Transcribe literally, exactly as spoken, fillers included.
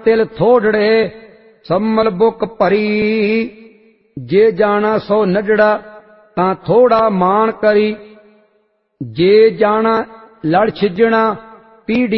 तिल थोड़े सम्मल बुक भरी। जे जाना सो नजड़ा तां थोड़ा मान करी। जे जाना लड़ छिजणा पीढ़ी